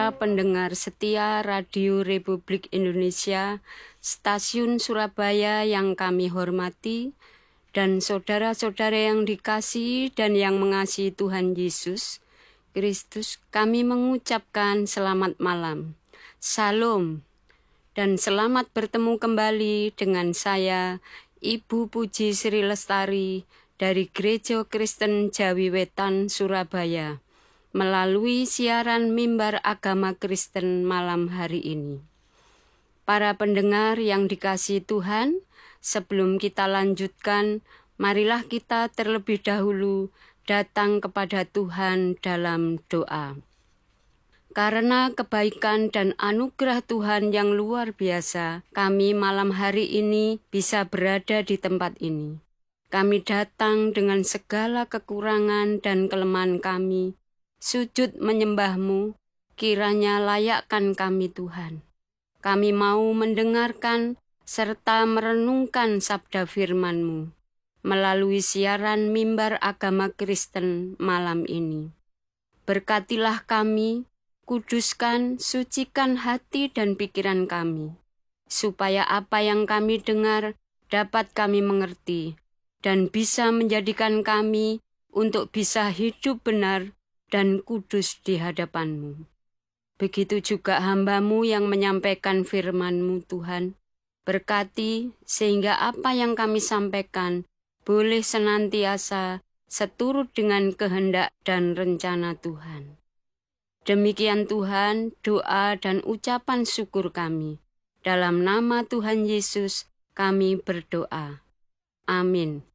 Pendengar setia Radio Republik Indonesia, Stasiun Surabaya yang kami hormati, dan saudara-saudara yang dikasihi dan yang mengasihi Tuhan Yesus Kristus, kami mengucapkan selamat malam. Salam, dan selamat bertemu kembali dengan saya, Ibu Puji Sri Lestari dari Gereja Kristen Jawi Wetan, Surabaya, melalui siaran mimbar agama Kristen malam hari ini. Para pendengar yang dikasihi Tuhan, sebelum kita lanjutkan, marilah kita terlebih dahulu datang kepada Tuhan dalam doa. Karena kebaikan dan anugerah Tuhan yang luar biasa, kami malam hari ini bisa berada di tempat ini. Kami datang dengan segala kekurangan dan kelemahan kami, sujud menyembah-Mu, kiranya layakkan kami Tuhan. Kami mau mendengarkan serta merenungkan sabda firman-Mu melalui siaran mimbar agama Kristen malam ini. Berkatilah kami, kuduskan, sucikan hati dan pikiran kami, supaya apa yang kami dengar dapat kami mengerti dan bisa menjadikan kami untuk bisa hidup benar dan kudus di hadapan-Mu. Begitu juga hamba-Mu yang menyampaikan firman-Mu, Tuhan. Berkati sehingga apa yang kami sampaikan boleh senantiasa seturut dengan kehendak dan rencana Tuhan. Demikian Tuhan, doa dan ucapan syukur kami. Dalam nama Tuhan Yesus kami berdoa. Amin.